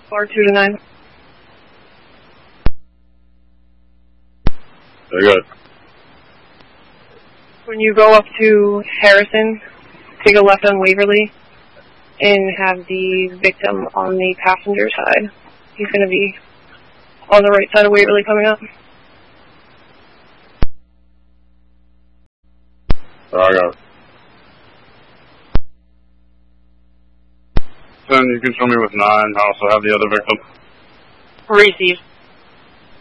Bar 2 to 9. Very good. When you go up to Harrison, take a left on Waverly and have the victim on the passenger side. He's going to be on the right side of Waverly coming up. I got it. 10, you can show me with 9. I also have the other victim. Receive.